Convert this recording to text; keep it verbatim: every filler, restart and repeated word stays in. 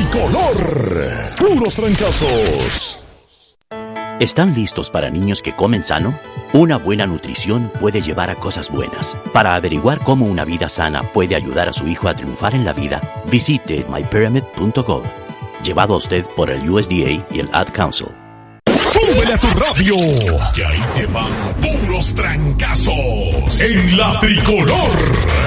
Tricolor. Puros trancazos. ¿Están listos para niños que comen sano? Una buena nutrición puede llevar a cosas buenas. Para averiguar cómo una vida sana puede ayudar a su hijo a triunfar en la vida, visite my pyramid punto gov. Llevado a usted por el U S D A y el Ad Council. ¡Súbele a tu radio! Que ahí te van puros trancazos en la Tricolor.